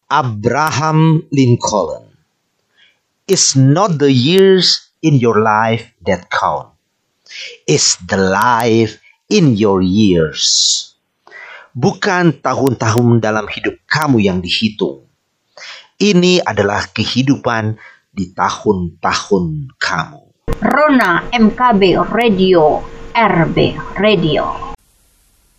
Abraham Lincoln. It's not the years in your life that count. It's the life in your years. Bukan tahun-tahun dalam hidup kamu yang dihitung. Ini adalah kehidupan di tahun-tahun kamu. Rona MKB Radio, RB Radio.